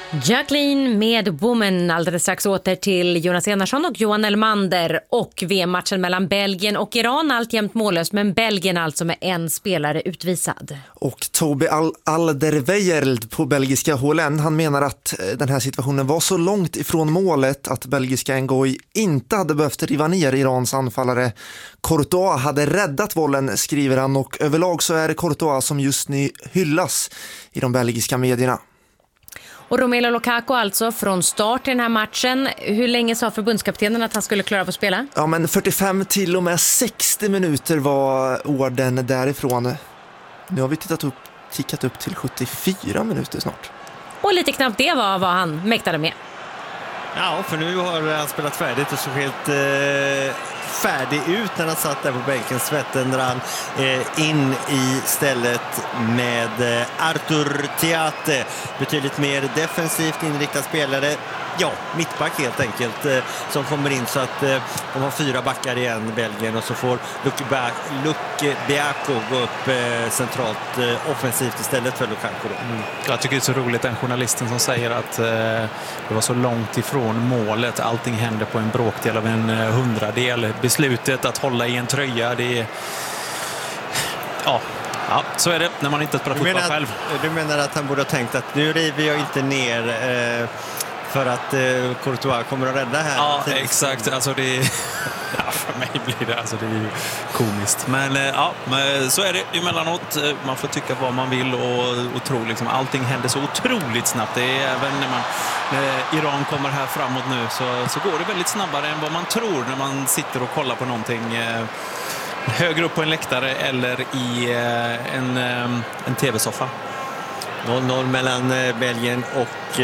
Jacqueline med Woman. Alldeles strax åter till Jonas Enarsson och Johan Elmander. Och VM-matchen mellan Belgien och Iran alltjämt mållös, men Belgien alltså med en spelare utvisad. Och Toby Alderweireld på belgiska HLN, han menar att den här situationen var så långt ifrån målet att belgiska Ngoy inte hade behövt riva ner Irans anfallare. Courtois hade räddat bollen, skriver han, och överlag så är det Courtois som just nu hyllas i de belgiska medierna. Och Romelu Lukaku alltså från start i den här matchen. Hur länge sa förbundskaptenen att han skulle klara av att spela? Ja, men 45 till och med 60 minuter var orden därifrån. Nu har vi tickat upp till 74 minuter snart. Och lite knappt det var vad han mäktade med. Ja, för nu har han spelat färdigt och så helt färdig ut när han satt där på bänken. Svetten rann in i stället med Artur Theate. Betydligt mer defensivt inriktad spelare. Ja, mittback helt enkelt som kommer in, så att de har 4 backar igen, Belgien, och så får Luke Biako gå upp centralt offensivt istället för Lukaku. Jag tycker det är så roligt, den journalisten som säger att det var så långt ifrån målet. Allting hände på en bråkdel av en 100-del. Beslutet att hålla i en tröja, det är... Ja, så är det när man inte spelar fotboll själv. Du menar att han borde ha tänkt att nu river jag inte ner... för att Courtois kommer att rädda här. Ja, exakt. Alltså det för mig blir det, alltså det är ju komiskt. Men men så är det emellanåt. Man får tycka vad man vill och tro liksom. Allting händer så otroligt snabbt. Det är även när Iran kommer här framåt nu så går det väldigt snabbare än vad man tror när man sitter och kollar på någonting högre upp på en läktare eller i en tv-soffa. 0-0 mellan Belgien och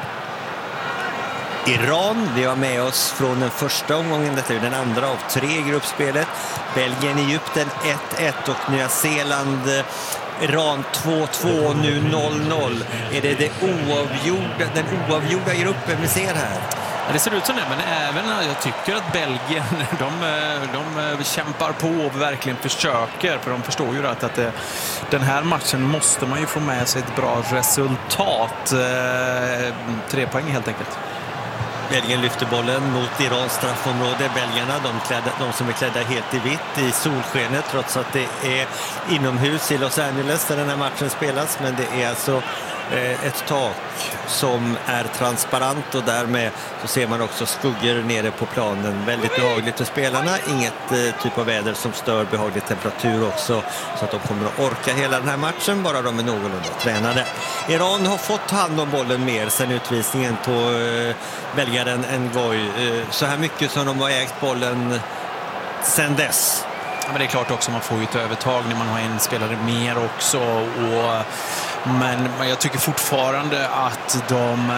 Iran. Vi har med oss från den första omgången, detta är den andra av 3 i gruppspelet. Belgien, Egypten 1-1 och Nya Zeeland Iran 2-2, nu 0-0. Är det den oavgjorda gruppen vi ser här? Ja, det ser ut som det, men även jag tycker att Belgien de kämpar på och verkligen försöker, för de förstår ju att den här matchen måste man ju få med sig ett bra resultat. 3 poäng helt enkelt. Belgien lyfter bollen mot Irans straffområde. Belgarna, de som är klädda helt i vitt i solskenet, trots att det är inomhus i Los Angeles där den här matchen spelas. Men det är alltså ett tak som är transparent och därmed så ser man också skuggor nere på planen. Väldigt behagligt för spelarna. Inget typ av väder som stör, behaglig temperatur också, så att de kommer att orka hela den här matchen, bara de är någorlunda tränade. Iran har fått hand om bollen mer sen utvisningen på belgaren Ngoy. Så här mycket som de har ägt bollen sen dess. Ja, men det är klart också, man får ju ett övertag när man har en spelare mer också. Men jag tycker fortfarande att de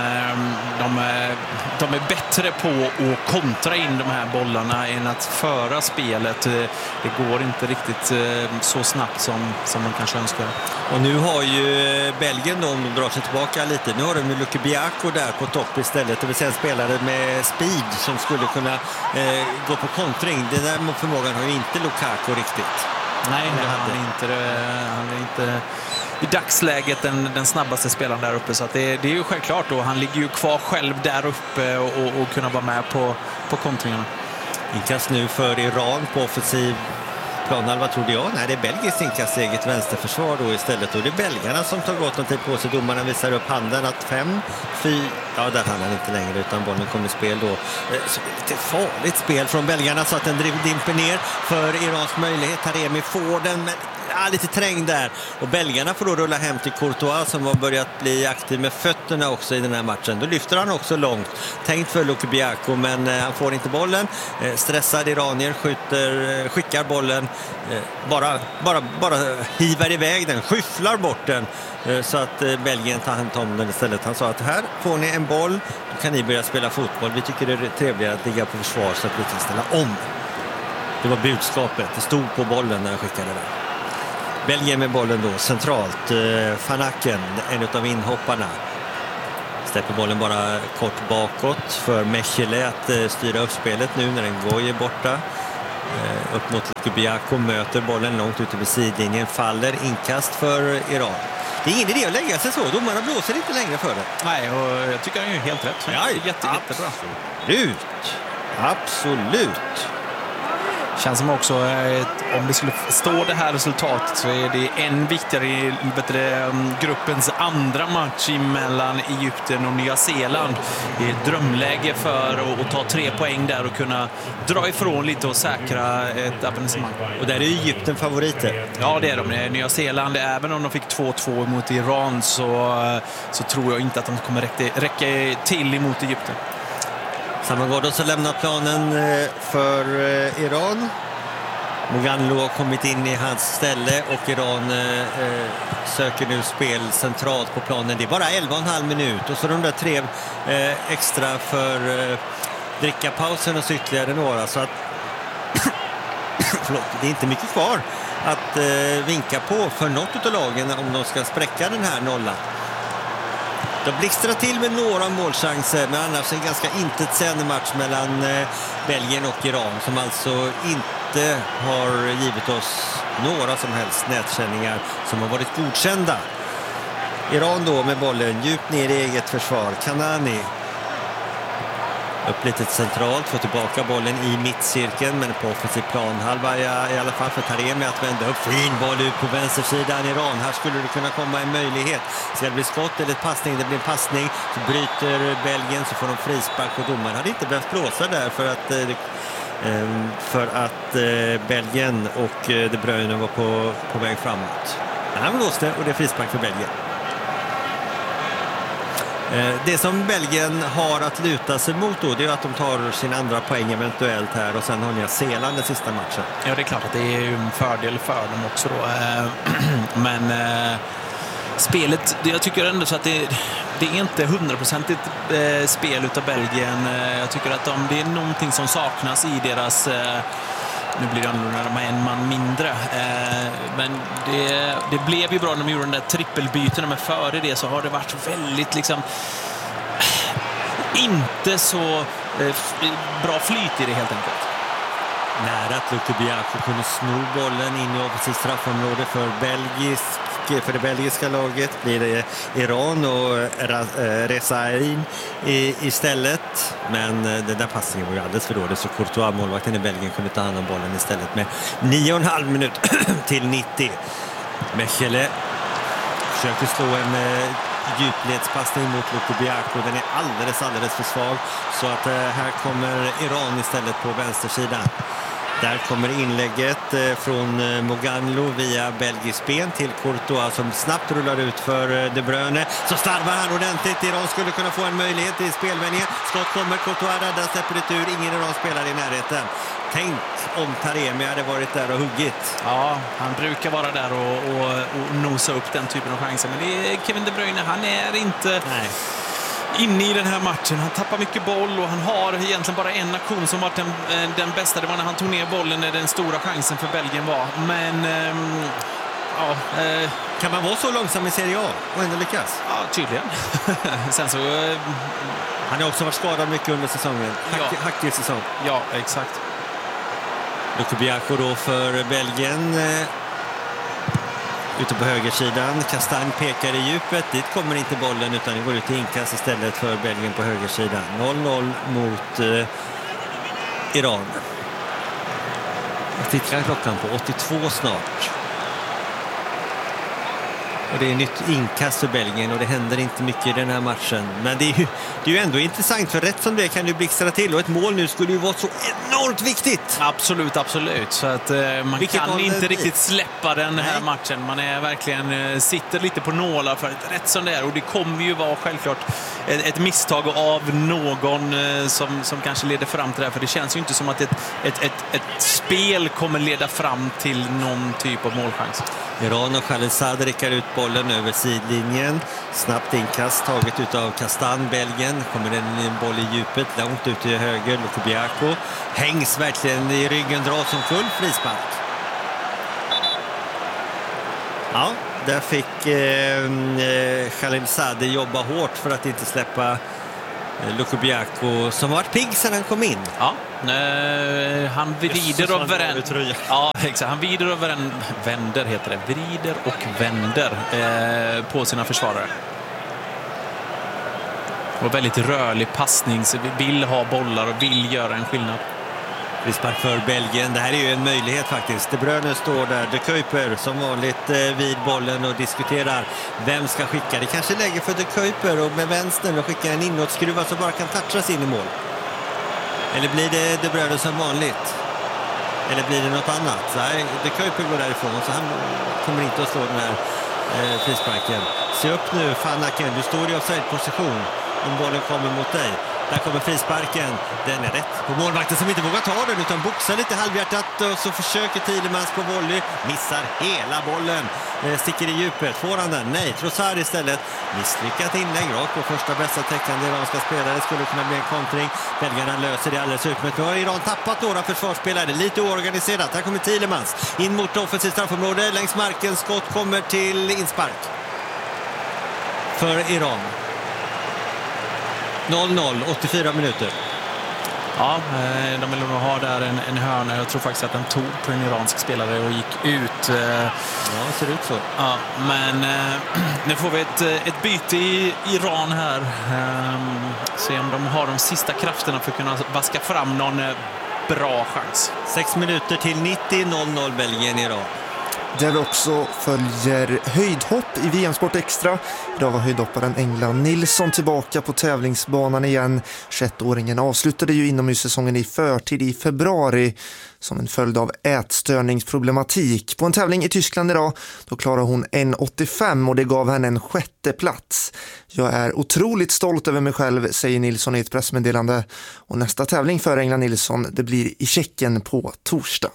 är bättre på att kontra in de här bollarna än att föra spelet. Det går inte riktigt så snabbt som man kanske önskar. Och nu har ju Belgien, de drar sig tillbaka lite. Nu har de ju Luke Biako där på topp istället. Det vill säga en spelare med speed som skulle kunna gå på kontring. Den där förmågan har ju inte Lukaku riktigt. Nej, han är inte i dagsläget den snabbaste spelaren där uppe, så att det är ju självklart då. Han ligger ju kvar själv där uppe och kunna vara med på kontringarna. Inkast nu för Iran på offensiv planhalva, trodde jag. Nej, det är Belgiens inkast, eget vänsterförsvar då istället. Och det är belgarna som tar gott en tid på sig. Domarna visar upp handen att 5-4. Ja, där hann han inte längre utan bollen kom i spel då. Så lite farligt spel från belgarna så att den dimper ner för Irans möjlighet. Taremi får den, men lite trängd där. Och belgarna får då rulla hem till Courtois som har börjat bli aktiv med fötterna också i den här matchen. Då lyfter han också långt. Tänkt för Luke Biako, men han får inte bollen. Stressad iranier skickar bollen. Bara hivar iväg den. Skyfflar bort den. Så att Belgien tar hand om den istället. Han sa att här får ni en boll. Då kan ni börja spela fotboll. Vi tycker det är trevligare att ligga på försvar så att vi kan ställa om. Det var budskapet. Det stod på bollen när han skickade den. Belgien med bollen då centralt. Van Aken, en av inhopparna, släpper bollen bara kort bakåt för Mechele att styra upp spelet nu när den går borta. upp mot Lukubiako, möter bollen långt ute vid sidlinjen, faller, inkast för Iran. Det är ingen idé att lägga sig så, domarna blåser inte längre för det. Nej, och jag tycker han är helt rätt. Ja, jättebra. Absolut. Känns som också, om det skulle stå det här resultatet så är det än viktigare i gruppens andra match mellan Egypten och Nya Zeeland. Det är ett drömläge för att ta 3 poäng där och kunna dra ifrån lite och säkra ett avancemang. Och där är Egypten favoriter. Ja, det är de. Nya Zeeland, även om de fick 2-2 mot Iran så tror jag inte att de kommer räcka till emot Egypten. Sammangår så lämnar planen för Iran. Muganlo har kommit in i hans ställe och Iran söker nu spel centralt på planen. Det är bara 11,5 minut och så de där 3 extra för drickapausen och så ytterligare några. Så att förlåt, det är inte mycket kvar att vinka på för något av lagen om de ska spräcka den här nollan. De blixtrar till med några målchanser, men annars en ganska intetsägande match mellan Belgien och Iran som alltså inte har givit oss några som helst nätkänningar som har varit godkända. Iran då med bollen djupt ner i eget försvar. Kanani upp lite centralt, får tillbaka bollen i mittcirkeln men på offensiv planhalva i alla fall för Taremi att vända upp. Fin boll ut på vänstersidan Iran. Här skulle det kunna komma en möjlighet. Ska det bli skott eller passning? Det blir en passning. Så bryter Belgien, så får de frispark och domaren hade inte behövt blåsa där för att Belgien och De Bruyne var på väg framåt. Han blåste och det är frispark för Belgien. Det som Belgien har att luta sig mot då, det är att de tar sin andra poäng eventuellt här och sen har Nya Zeeland den sista matchen. Ja, det är klart att det är en fördel för dem också då. Men spelet, jag tycker ändå så att det är inte 100% spel utav Belgien. Jag tycker att det är någonting som saknas i deras... Nu blir det annorlunda när de har en man mindre. Men det blev ju bra när de gjorde den där trippelbyten. Men före det så har det varit väldigt liksom... inte så bra flyt i det helt enkelt. Nära att Lukubiako kunde sno bollen in i offensivt straffområde för det belgiska laget. Blir det Iran och Rezaïn istället. Men den där passningen var ju alldeles för dålig så Courtois, målvakten i Belgien, kunde ta hand om bollen istället med 9,5 minut till 90. Mechele försöker slå en djupledspassning mot Lukubiako. Den är alldeles för svag så att här kommer Iran istället på vänstersidan. Där kommer inlägget från Muganlo via belgisk ben till Courtois som snabbt rullar ut för De Bruyne. Så starvar han ordentligt. Iran skulle kunna få en möjlighet i spelvändningen. Skott kommer, Courtois räddar, släpper det ur. Ingen Iran spelar i närheten. Tänk om Taremi hade varit där och huggit. Ja, han brukar vara där och nosa upp den typen av chanser. Men det är Kevin De Bruyne, han är inte... Nej. Inne i den här matchen. Han tappar mycket boll och han har egentligen bara en aktion som varit den bästa. Det var när han tog ner bollen när den stora chansen för Belgien var. Men kan man vara så långsam i Serie A och ändå lyckas? Ja, tydligen. Sen så... han har också varit skadad mycket under säsongen. Hackig säsong. Ja, exakt. Lukubiako då för Belgien. Ute på högersidan. Castagne pekar i djupet. Dit kommer inte bollen utan det går ut i inkast istället för Belgien på högersidan. 0-0 mot Iran. Jag tittar klockan på 82 snart. Och det är nytt inkast för Belgien och det händer inte mycket i den här matchen. Men det är ju ändå intressant för rätt som det kan du blixtra till. Och ett mål nu skulle ju vara så enormt viktigt. Absolut. Så att man kan inte riktigt släppa den här matchen. Man är verkligen sitter lite på nålar för ett rätt som det är. Och det kommer ju vara självklart ett misstag av någon som kanske leder fram till det här. För det känns ju inte som att ett spel kommer leda fram till någon typ av målchans. Iran och Khalilzad rickar ut bollen över sidlinjen. Snabbt inkast taget utav Castagne. Belgien kommer en boll i djupet långt ut till höger. Lukubiako hängs verkligen i ryggen, drar som full frispark. Ja, där fick Khalilzad jobba hårt för att inte släppa Lukubiako som har varit pigg sedan han kom in. Ja, Han vrider och vänder. Ja, exakt. Han vrider och vänder heter det. Vrider och vänder på sina försvarare. Och väldigt rörlig passning. Vill ha bollar och vill göra en skillnad. Frispark för Belgien. Det här är ju en möjlighet faktiskt. De Bruyne står där. De Kuyper som vanligt vid bollen och diskuterar vem ska skicka. Det kanske läge för De Kuyper och med vänstern och skicka en inåtskruva som bara kan touchas in i mål. Eller blir det De Bruyne som vanligt? Eller blir det något annat? Nej, De Kuyper går därifrån så han kommer inte att slå den här frisparken. Se upp nu, Fanaken. Du står i offside-position om bollen kommer mot dig. Där kommer frisparken. Den är rätt på målvakten som inte vågar ta den utan boxar lite halvhjärtat och så försöker Tielemans på volley. Missar hela bollen. Sticker i djupet. Får han den? Nej, Trossard istället. Misslyckat inlägg rakt på första bästa täckande iranska spelare. Skulle kunna bli en kontring. Belgarna löser det alldeles utmärkt. Nu har Iran tappat några försvarsspelare. Lite oorganiserat. Här kommer Tielemans in mot offensivt straffområde. Längs marken. Skott kommer till inspark. För Iran. 0-0, 84 minuter. Ja, de vill nog ha där en hörna. Jag tror faktiskt att den tog på en iransk spelare och gick ut. Ja, det ser ut så. Ja, men nu får vi ett byte i Iran här. Se om de har de sista krafterna för att kunna vaska fram någon bra chans. 6 minuter till 90, 0-0 Belgien-Iran. Där vi också följer höjdhopp i VM-sport extra. Idag var höjdhopparen Engla Nilsson tillbaka på tävlingsbanan igen. 21-åringen avslutade ju inomhussäsongen i förtid i februari som en följd av ätstörningsproblematik. På en tävling i Tyskland idag då klarade hon 1,85 och det gav henne en 6:e plats. Jag är otroligt stolt över mig själv, säger Nilsson i ett pressmeddelande. Och nästa tävling för Engla Nilsson det blir i Tjeckien på torsdag.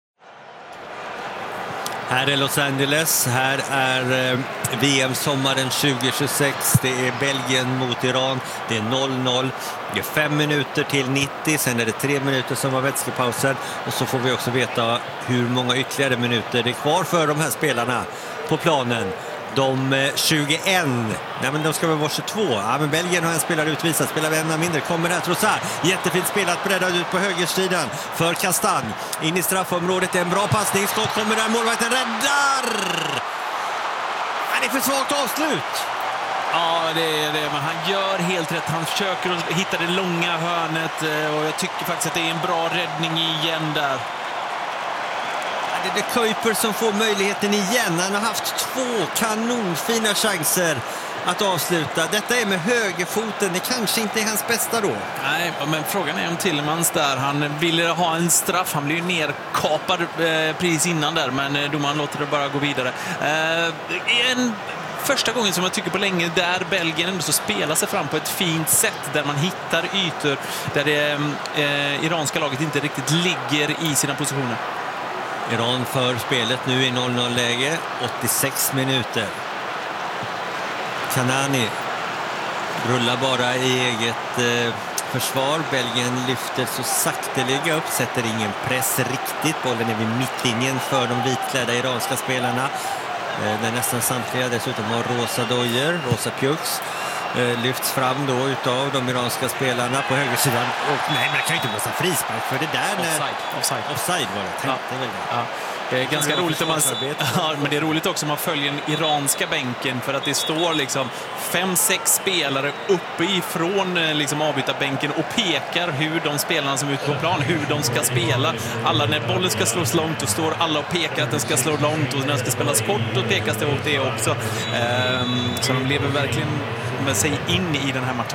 Här är Los Angeles, här är VM-sommaren 2026, det är Belgien mot Iran, det är 0-0, det är 5 minuter till 90, sen är det 3 minuter som var vätskepausen och så får vi också veta hur många ytterligare minuter det är kvar för de här spelarna på planen. De 21, nej men de ska väl vara 22. Ja, men Belgien har en spelare utvisad, spelar vi en mindre. Kommer där Trossard, jättefint spelat, breddad ut på högersidan för Kastan. In i straffområdet, en bra passning, skott kommer där, målvakten räddar! Det är för svagt avslut. Ja, det är det, men han gör helt rätt. Han försöker att hitta det långa hörnet och jag tycker faktiskt att det är en bra räddning igen där. Det är Kuyper som får möjligheten igen. Han har haft 2 kanonfina chanser att avsluta. Detta är med högerfoten. Det kanske inte är hans bästa då. Nej, men frågan är om Tielemans där. Han ville ha en straff. Han blev ju nerkapad precis innan där. Men domaren låter det bara gå vidare. Första gången som jag tycker på länge där Belgien ändå så spelar sig fram på ett fint sätt. Där man hittar ytor där det iranska laget inte riktigt ligger i sina positioner. Iran för spelet nu i 0-0-läge, 86 minuter. Kanani rullar bara i eget försvar. Belgien lyfter så sakteliga upp, sätter ingen press riktigt. Bollen är vid mittlinjen för de vitklädda iranska spelarna. Där nästan samtliga dessutom har rosa dojor, rosa pjux. Lyfts fram då utav de iranska spelarna på högersidan. Och nej, man kan ju inte blåsa frispark för det där. Offside var det. Tänkte väl det. Ja. Det är ganska roligt men det är roligt också om man följer den iranska bänken för att det står liksom 5-6 spelare uppe ifrån liksom avbytarbänken och pekar hur de spelarna som är ute på plan, hur de ska spela. Alla när bollen ska slås långt och står alla och pekar att den ska slå långt och när den ska spelas kort och pekas det åt det också. Så de lever verkligen med sig in i den här matchen.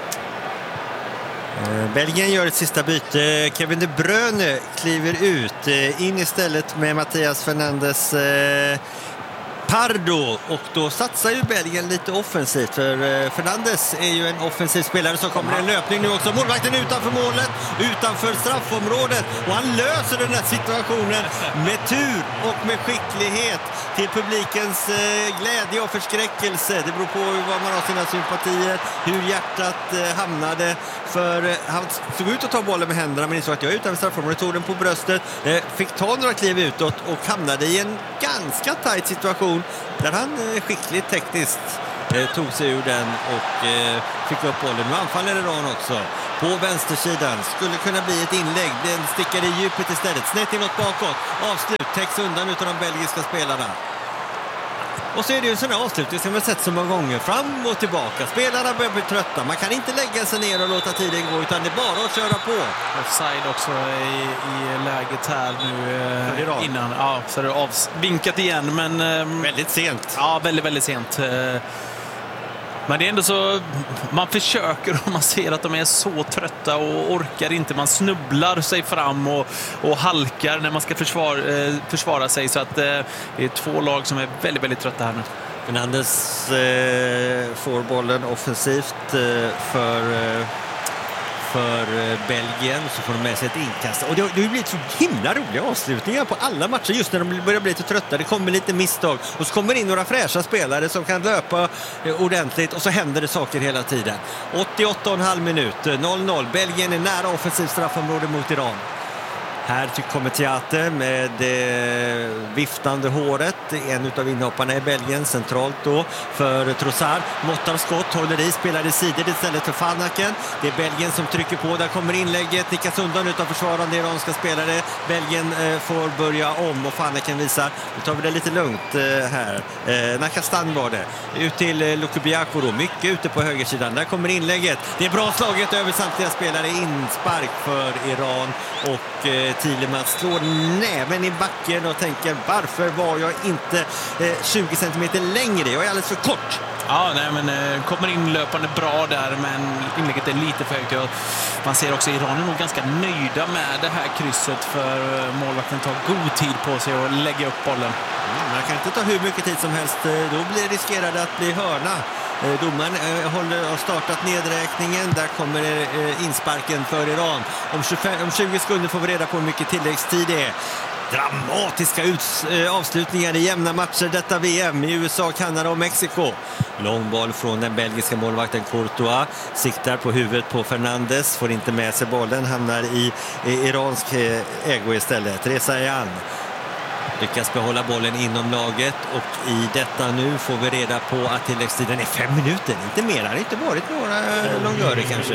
Belgien gör ett sista byte. Kevin De Bruyne kliver ut. In istället med Mathias Fernandes Pardo. Och då satsar ju Belgien lite offensivt. För Fernandes är ju en offensiv spelare. Så kommer en löpning nu också. Målvakten utanför målet. Utanför straffområdet. Och han löser den här situationen med tur och med skicklighet. Till publikens glädje och förskräckelse. Det beror på var man har sina sympatier. Hur hjärtat hamnade. För han såg ut att ta bollen med händerna. Men insåg att jag är utanför straffområdet. Tog den på bröstet. Fick ta några kliv utåt. Och hamnade i en ganska tajt situation. Där han skickligt tekniskt tog sig ur den och fick upp bollen. Nu anfaller Iran också. På vänstersidan skulle kunna bli ett inlägg. Den stickar i djupet istället. Snett inåt bakåt. Avslut täcks undan utav de belgiska spelarna. Och så är det ju sådana avslutningar som vi har sett så många gånger. Fram och tillbaka. Spelarna börjar bli trötta. Man kan inte lägga sig ner och låta tiden gå, utan det är bara att köra på. Offside också i läget här nu innan. Ja, så är det vinkat igen, men väldigt sent. Ja, väldigt, väldigt sent. Men det är ändå så, man försöker och man ser att de är så trötta och orkar inte. Man snubblar sig fram och halkar när man ska försvara sig. Så att det är två lag som är väldigt, väldigt trötta här nu. Fernandes får bollen offensivt för Belgien, så får de med sig ett inkast. Och det har blivit så himla roliga avslutningar på alla matcher just när de börjar bli lite trötta. Det kommer lite misstag och så kommer in några fräscha spelare som kan löpa ordentligt och så händer det saker hela tiden. 88,5 minut, 0-0. Belgien är nära offensivt straffområde mot Iran. Här kommer Teater med viftande håret. En av inhopparna i Belgien, centralt då för Trossard. Måttar skott, håller i, spelar i sidor istället för Fanaken. Det är Belgien som trycker på, där kommer inlägget. Nickas undan utav försvarande iranska spelare. Belgien får börja om och Fanaken visar. Nu tar vi det lite lugnt här. Nakastan var det. Ut till Lukubiako då, mycket ute på högersidan. Där kommer inlägget. Det är bra slaget över samtliga spelare. Inspark för Iran och Thielemans slår näven i backen och tänker, varför var jag inte 20 cm längre? Jag är alldeles för kort. Ja, nej, men kommer in löpande bra där, men inlägget är lite för högt. Man ser också att Iran är nog ganska nöjda med det här krysset, för målvakten tar god tid på sig att lägga upp bollen. Man kan inte ta hur mycket tid som helst, då riskerar det att bli hörna. Domaren har startat nedräkningen. Där kommer insparken för Iran. Om 20 sekunder får vi reda på hur mycket tilläggstid det är. Dramatiska avslutningar i jämna matcher detta VM i USA, Kanada och Mexiko. Lång boll från den belgiska målvakten Courtois. Siktar på huvudet på Fernandes. Får inte med sig bollen. Hamnar i iransk ägo istället. Rezaeian lyckas behålla bollen inom laget, och i detta nu får vi reda på att tilläggstiden är 5 minuter. Inte mer, det har inte varit några långörer kanske.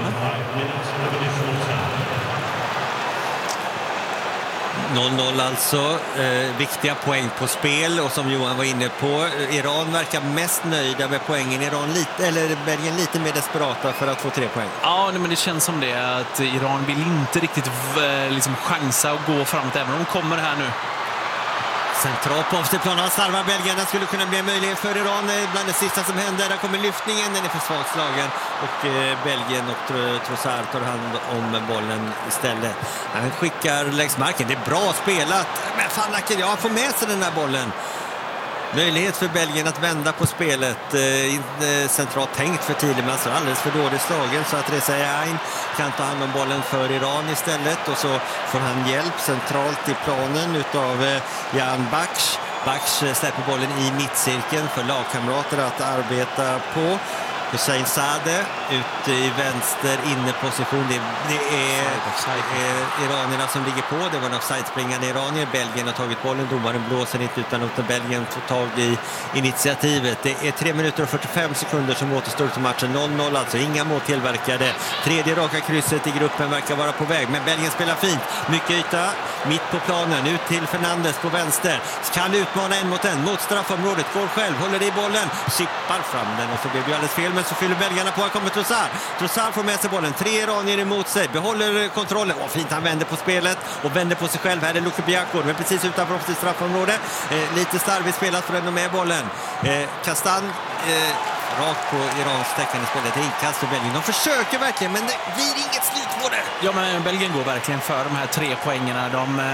0-0 alltså, viktiga poäng på spel, och som Johan var inne på, Iran verkar mest nöjda med poängen. Belgien lite mer desperata för att få 3 poäng. Ja, men det känns som det, att Iran vill inte riktigt chansa och gå framåt, även om de kommer här nu. Centralt på avståndsplan slarvar Belgien. Det skulle kunna bli en möjlighet för Iran bland det sista som händer. Där kommer lyftningen, den är för svagt slagen, och Belgien och Trossard tar hand om bollen istället. Han skickar längs marken. Det är bra spelat, men Fanaken, jag får med sig den där bollen. Möjlighet för Belgien att vända på spelet. Centralt tänkt för Thielemans, alldeles för dåligt slagen, så att Rezaeian kan ta hand om bollen för Iran istället. Och så får han hjälp centralt i planen utav Jan Baksh. Baksh släpper bollen i mittcirkeln för lagkamrater att arbeta på. Hussein Sadeh ut i vänster inneposition. Det är iranierna som ligger på. Det var en offside-springande iranier. Belgien har tagit bollen. Domaren blåser inte, utan att Belgien får tag i initiativet. Det är 3 minuter och 45 sekunder som återstår till matchen. 0-0 alltså. Inga mål tillverkade. Tredje raka krysset i gruppen verkar vara på väg. Men Belgien spelar fint. Mycket yta. Mitt på planen. Ut till Fernandes på vänster. Kan utmana en mot en. Mot straffområdet. Går själv. Håller i bollen. Sippar fram den. Och så blir det alldeles fel. Men så fyller belgarna på. Här kommer Trossard. Trossard får med sig bollen. 3 iranier emot sig. Behåller kontrollen. Fint, han vänder på spelet. Och vänder på sig själv. Här är Lukubiako. Men precis utanför offensivt straffområde. Lite starvigt spelat för ändå med bollen. Kastan... rakt på Irans täckande spelet. Det är inkast för Belgien. De försöker verkligen, men det blir inget slut på det. Ja, men Belgien går verkligen för de här 3 poängerna.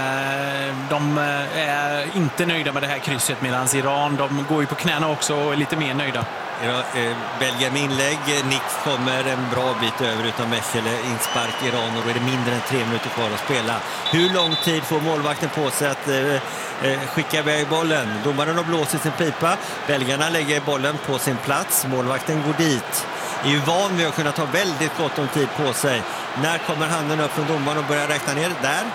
De är inte nöjda med det här krysset, medan Iran, de går ju på knäna också och är lite mer nöjda. Belgien med inlägg. Nick kommer en bra bit över utan Mechele. Inspark Iran, och då är det mindre än 3 minuter kvar att spela. Hur lång tid får målvakten på sig att skicka iväg bollen? Domaren har blåst i sin pipa. Belgarna lägger bollen på sin plats. Målvakten går dit. Är ju van vid att kunna ta väldigt gott om tid på sig. När kommer handen upp från domaren och börjar räkna ner? Där.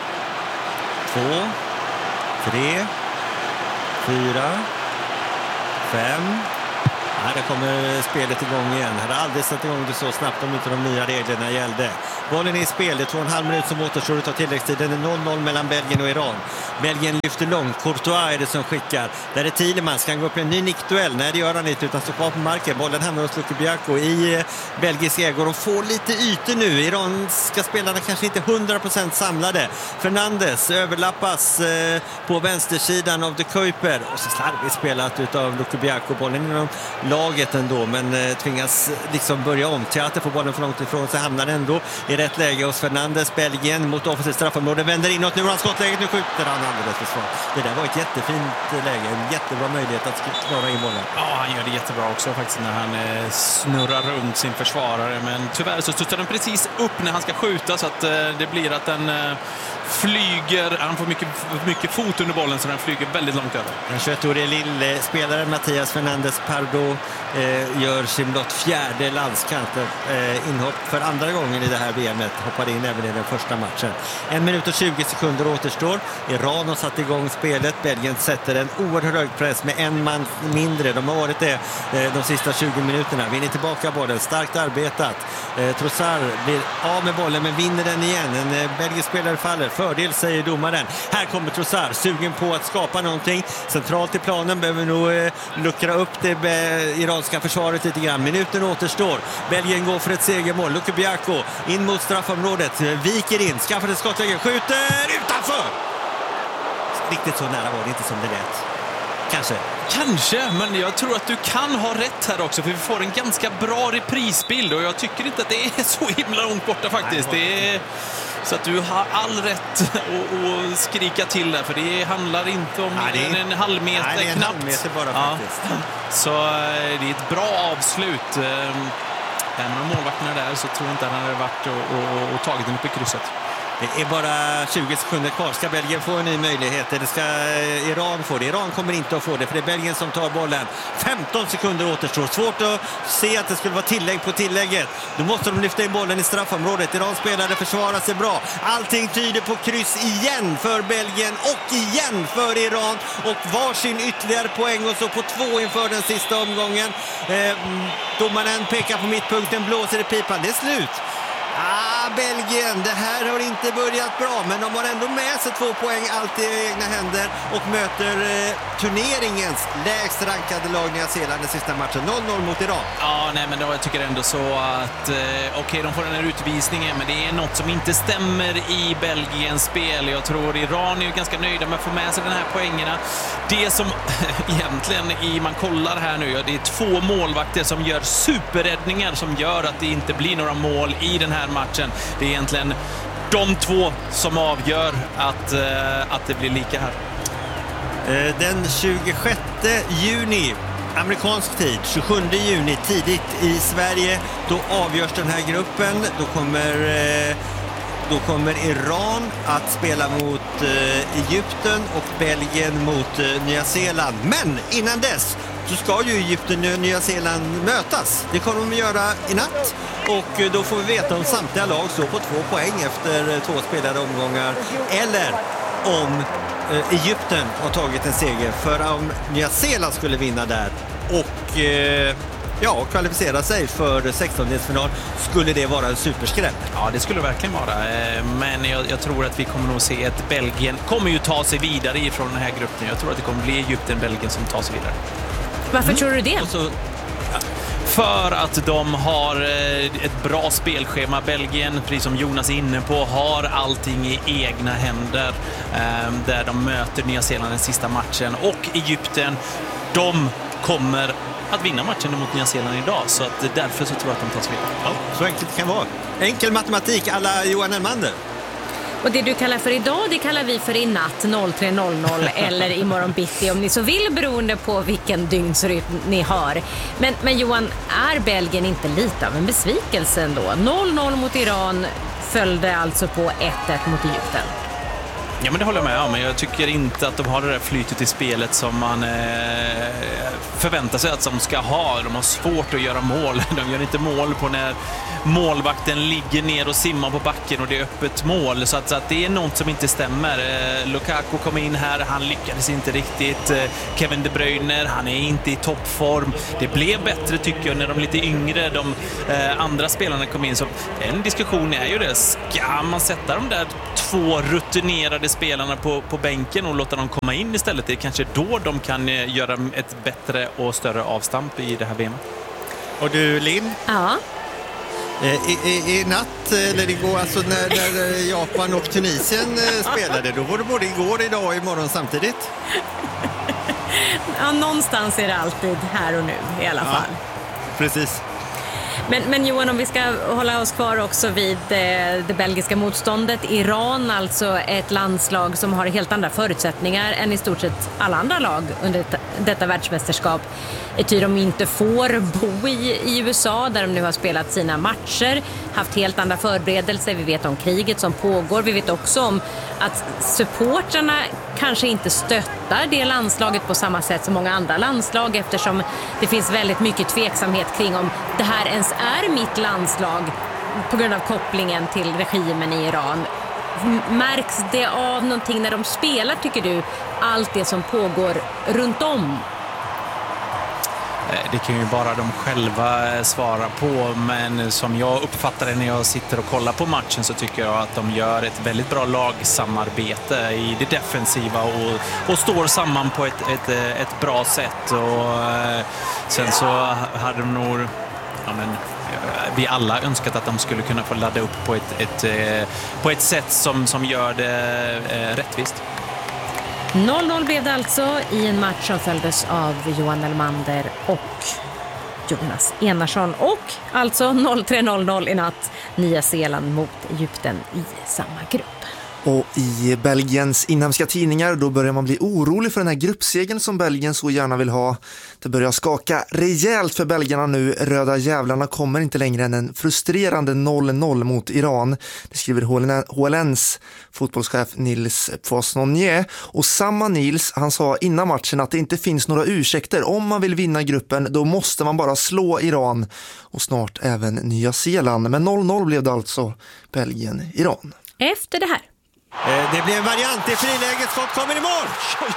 2, 3, 4, 5. Här kommer spelet igång igen. Hade aldrig satt igång det så snabbt om inte de nya reglerna gällde. Bollen är i spel. Det är 2,5 minuter som återstår av tilläggstiden. Det är 0-0 mellan Belgien och Iran. Belgien lyfter långt. Courtois är det som skickar. Där är Thielemans. Kan gå upp i en ny nickduell. Nej, det gör han inte utan står kvar på marken. Bollen hamnar hos Lukubiako i belgisk ägor och får lite ytor nu. Iranska spelarna kanske inte 100% samlade. Fernandes överlappas på vänstersidan av De Kuiper. Och så slarvigt spelat utav Lukubiako. Bollen inom laget ändå, men tvingas liksom börja om. Teater får bollen för långt ifrån sig, hamnar ändå i rätt läge hos Fernandes. Belgien mot offensivt straffområde, vänder inåt, nu har han skottläget, nu skjuter han alldeles för svagt. Det där var ett jättefint läge, en jättebra möjlighet att klara in bollen. Ja, han gör det jättebra också faktiskt när han snurrar runt sin försvarare, men tyvärr så studsar den precis upp när han ska skjuta så att det blir att den flyger, han får mycket fot under bollen så den flyger väldigt långt över. Den 21-årige lille spelaren Mathias Fernandes Pardo gör sin blott fjärde landskamp, inhopp för andra gången i det här VMet, hoppade in även i den första matchen. 1 minut och 20 sekunder återstår. Iran har satt igång spelet. Belgien sätter en oerhört hög press med en man mindre. De har varit det de sista 20 minuterna. Vinner tillbaka bollen, starkt arbetat. Trossard blir av med bollen men vinner den igen. En belgisk spelare faller. Fördel säger domaren. Här kommer Trossard, sugen på att skapa någonting. Centralt i planen behöver nog luckra upp det iranska försvaret lite grann. Minuten återstår. Belgien går för ett segermål. Lukubiako in mot straffområdet. Viker in, skaffar ett skottläge, skjuter utanför! Riktigt så nära var det inte som det lät. Kanske, men jag tror att du kan ha rätt här också, för vi får en ganska bra reprisbild och jag tycker inte att det är så himla långt borta faktiskt. Det är så att du har all rätt att skrika till där, för det handlar inte om en halvmeter knappt. Det är en halvmeter bara faktiskt. Så det är ett bra avslut. Även om målvakterna där så tror jag inte att han hade varit och tagit den upp i krysset. Det är bara 20 sekunder kvar. Ska Belgien få en ny möjlighet? Eller ska Iran få det? Iran kommer inte att få det, för det är Belgien som tar bollen. 15 sekunder återstår. Svårt att se att det skulle vara tillägg på tillägget. Då måste de lyfta in bollen i straffområdet. Irans spelare försvarar sig bra. Allting tyder på kryss igen för Belgien och igen för Iran. Och varsin ytterligare poäng och så på 2 inför den sista omgången. Domaren pekar på mittpunkten, blåser i pipan. Det är slut. Belgien, det här har inte börjat bra, men de har ändå med sig 2 poäng alltid i egna händer och möter turneringens lägst rankade lag Nya Zeeland den sista matchen. 0-0 mot Iran. Ja, nej, men då, jag tycker ändå så att okej, de får den här utvisningen, men det är något som inte stämmer i Belgiens spel. Jag tror Iran är ganska nöjda med att få med sig den här poängerna. Det som egentligen, man kollar här nu, det är 2 målvakter som gör superräddningar som gör att det inte blir några mål i den här matchen. Det är egentligen de 2 som avgör att det blir lika här. Den 26 juni amerikansk tid, 27 juni tidigt i Sverige, då avgörs den här gruppen. Då kommer Iran att spela mot Egypten och Belgien mot Nya Zeeland. Men innan dess så ska ju Egypten och Nya Zeeland mötas. Det kommer de att göra i natt. Och då får vi veta om samtliga lag står på 2 poäng efter 2 spelade omgångar. Eller om Egypten har tagit en seger. För om Nya Zeeland skulle vinna där och kvalificera sig för 16-delsfinal, skulle det vara en superskräll. Ja, det skulle verkligen vara. Men jag tror att vi kommer nog se att Belgien kommer ju ta sig vidare ifrån den här gruppen. Jag tror att det kommer bli Egypten-Belgien som tar sig vidare. Varför tror du det? För att de har ett bra spelschema. Belgien, precis som Jonas är inne på, har allting i egna händer. Där de möter Nya Zeeland den sista matchen. Och Egypten, de kommer att vinna matchen mot Nya Zeeland idag. Så att därför så tror jag att de tar sig vidare. Ja, så enkelt det kan vara. Enkel matematik alla Johan Elmander. Och det du kallar för idag, det kallar vi för i natt 03.00 eller imorgon bitti om ni så vill, beroende på vilken dygnsrytm ni har. Men Johan, är Belgien inte lite av en besvikelse ändå? 0-0 mot Iran följde alltså på 1-1 mot Egypten. Ja, men det håller jag med om. Men jag tycker inte att de har det där flytet i spelet som man förväntar sig att de ska ha. De har svårt att göra mål. De gör inte mål på när målvakten ligger ner och simmar på backen och det är öppet mål. Så att det är något som inte stämmer. Lukaku kom in här, han lyckades inte riktigt. Kevin De Bruyne, han är inte i toppform. Det blev bättre tycker jag när de lite yngre, de andra spelarna kom in. Så en diskussion är ju det. Ska man sätta de där 2 rutinerade spelarna på bänken och låta dem komma in istället? Det är kanske då de kan göra ett bättre och större avstamp i det här VM. Och du, Linn? Ja. I natt, eller igår, alltså när Japan och Tunisien spelade, då var det både igår, idag och imorgon samtidigt. Ja, någonstans är det alltid här och nu i alla fall. Precis. Men Johan, om vi ska hålla oss kvar också vid det belgiska motståndet. Iran, alltså ett landslag som har helt andra förutsättningar än i stort sett alla andra lag under detta världsmästerskap. Ty de inte får bo i USA där de nu har spelat sina matcher, haft helt andra förberedelser. Vi vet om kriget som pågår. Vi vet också om att supportrarna kanske inte stöttar det landslaget på samma sätt som många andra landslag, eftersom det finns väldigt mycket tveksamhet kring om det här ens är mitt landslag på grund av kopplingen till regimen i Iran. Märks det av någonting när de spelar, tycker du, allt det som pågår runt om? Det kan ju bara de själva svara på, men som jag uppfattar det när jag sitter och kollar på matchen så tycker jag att de gör ett väldigt bra lagsamarbete i det defensiva och står samman på ett bra sätt. Och sen så hade de nog, vi alla önskat att de skulle kunna få ladda upp på ett sätt som gör det rättvist. 0-0 blev det alltså i en match som följdes av Johan Elmander och Jonas Enarsson. Och alltså 0-3-0-0 i natt, Nya Zeeland mot Egypten i samma grupp. Och i Belgiens inhemska tidningar då börjar man bli orolig för den här gruppsegern som Belgien så gärna vill ha. Det börjar skaka rejält för belgarna nu. Röda jävlarna kommer inte längre än en frustrerande 0-0 mot Iran. Det skriver HLNs fotbollschef Nils Poisson-Nier. Och samma Nils, han sa innan matchen att det inte finns några ursäkter. Om man vill vinna gruppen då måste man bara slå Iran och snart även Nya Zeeland. Men 0-0 blev det alltså Belgien-Iran. Efter det här. Det blir en variant i friläget, skott kommer i mål.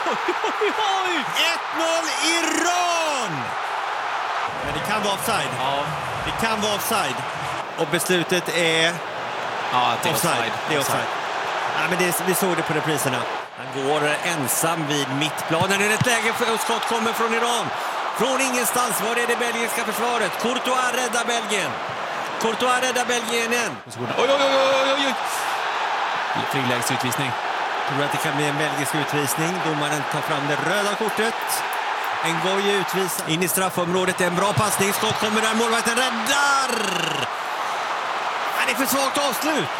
1-0 Iran! Men det kan vara offside. Ja. Det kan vara offside. Och beslutet är Det är offside. Det är offside. Ja, men vi såg det på repriserna. Han går ensam vid mittplanen. Det är ett läge och skott kommer från Iran. Från ingenstans var det belgiska försvaret. Courtois räddar Belgien igen. Oj. Frilägesutvisning. Tror att det kan bli en belgisk utvisning. Domaren tar fram det röda kortet. Ngoyi utvisar in i straffområdet. En bra passning. Skott kommer där. Målvakten räddar. Det är för svagt avslut.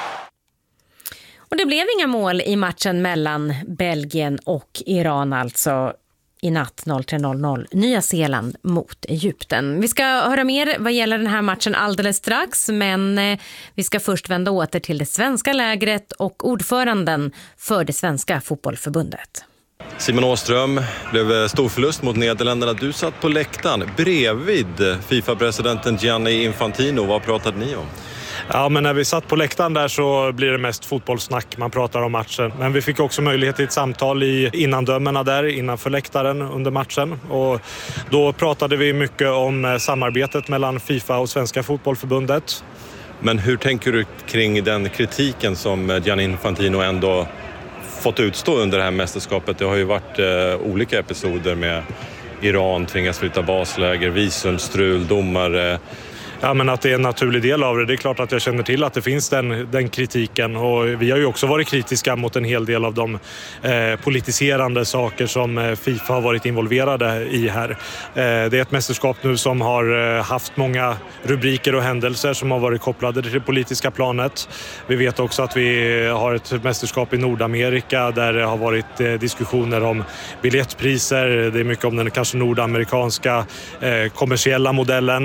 Och det blev inga mål i matchen mellan Belgien och Iran alltså. I natt 03.00 Nya Zeeland mot Egypten. Vi ska höra mer vad gäller den här matchen alldeles strax, men vi ska först vända åter till det svenska lägret och ordföranden för det svenska fotbollförbundet. Simon Åström, blev stor förlust mot Nederländerna. Du satt på läktaren bredvid FIFA-presidenten Gianni Infantino. Vad pratade ni om? Ja, men när vi satt på läktaren där så blir det mest fotbollssnack. Man pratar om matchen. Men vi fick också möjlighet till ett samtal i innandömena där innanför läktaren under matchen. Och då pratade vi mycket om samarbetet mellan FIFA och Svenska fotbollförbundet. Men hur tänker du kring den kritiken som Gianni Infantino ändå fått utstå under det här mästerskapet? Det har ju varit olika episoder med Iran tvingas flytta basläger, visumstrul, domare. Ja, men att det är en naturlig del av det. Det är klart att jag känner till att det finns den kritiken. Och vi har ju också varit kritiska mot en hel del av de politiserande saker som FIFA har varit involverade i här. Det är ett mästerskap nu som har haft många rubriker och händelser som har varit kopplade till det politiska planet. Vi vet också att vi har ett mästerskap i Nordamerika där det har varit diskussioner om biljettpriser. Det är mycket om den kanske nordamerikanska kommersiella modellen.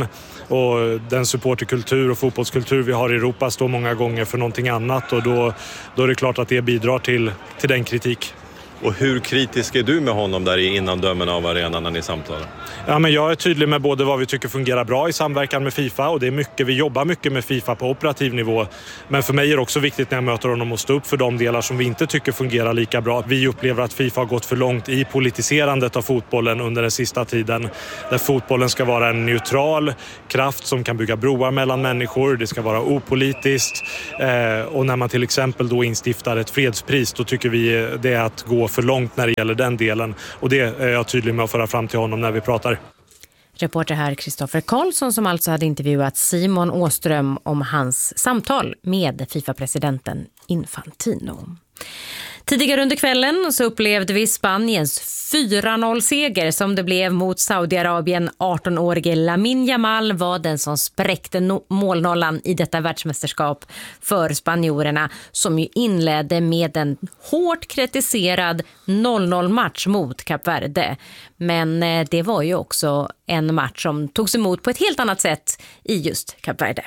Och den supporterkultur och fotbollskultur vi har i Europa står många gånger för någonting annat, och då är det klart att det bidrar till den kritik. Och hur kritisk är du med honom där i innandömen av arenan när ni samtalar? Ja, men jag är tydlig med både vad vi tycker fungerar bra i samverkan med FIFA, och det är mycket, vi jobbar mycket med FIFA på operativ nivå. Men för mig är det också viktigt när jag möter honom att stå upp för de delar som vi inte tycker fungerar lika bra. Vi upplever att FIFA har gått för långt i politiserandet av fotbollen under den sista tiden. Där fotbollen ska vara en neutral kraft som kan bygga broar mellan människor. Det ska vara opolitiskt. Och när man till exempel då instiftar ett fredspris, då tycker vi det är att gå för långt när det gäller den delen. Och det är jag tydlig med att föra fram till honom när vi pratar. Reporter här Kristoffer Karlsson, som alltså hade intervjuat Simon Åström om hans samtal med FIFA-presidenten Infantino. Tidigare under kvällen så upplevde vi Spaniens 4-0-seger som det blev mot Saudiarabien. 18-årige Lamine Yamal var den som spräckte målnollan i detta världsmästerskap för spanjorerna, som ju inledde med en hårt kritiserad 0-0-match mot Kap Verde. Men det var ju också en match som togs emot på ett helt annat sätt i just Kap Verde.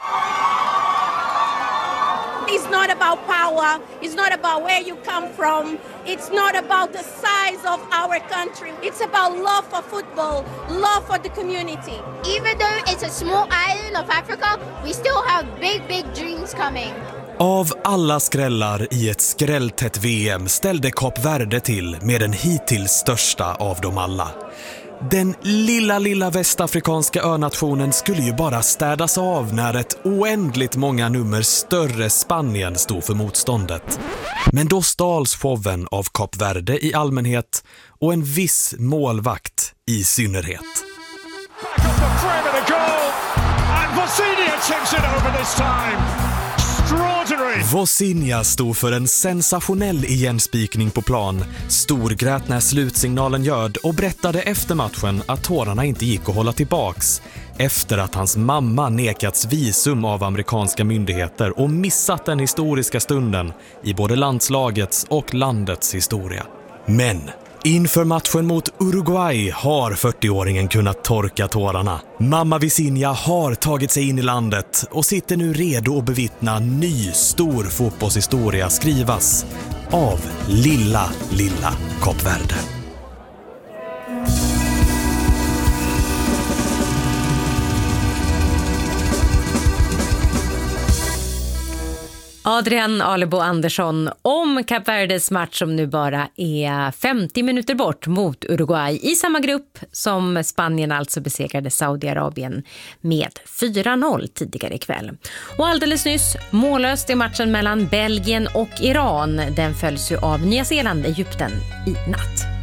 It's not about power. It's not about where you come from. It's not about the size of our country. It's about love for football, love for the community. Even though it's a small island of Africa, we still have big, big dreams coming. Av alla skrällar i ett skrälltätt VM ställde Kap Verde till med den hittills största av dem alla. Den lilla västafrikanska önationen skulle ju bara städas av när ett oändligt många nummer större Spanien stod för motståndet. Men då stals showen av Kap Verde i allmänhet och en viss målvakt i synnerhet. Vozinha stod för en sensationell igenspikning på plan, storgrät när slutsignalen ljöd och berättade efter matchen att tårarna inte gick att hålla tillbaks efter att hans mamma nekats visum av amerikanska myndigheter och missat den historiska stunden i både landslagets och landets historia. Men inför matchen mot Uruguay har 40-åringen kunnat torka tårarna. Mamma Vozinha har tagit sig in i landet och sitter nu redo att bevittna ny stor fotbollshistoria skrivas av lilla Kap Verde. Adrian Alebo Andersson om Kap Verdes match som nu bara är 50 minuter bort mot Uruguay i samma grupp som Spanien alltså besegrade Saudiarabien med 4-0 tidigare ikväll. Och alldeles nyss mållöst i matchen mellan Belgien och Iran. Den följs ju av Nya Zeeland, Egypten i natt.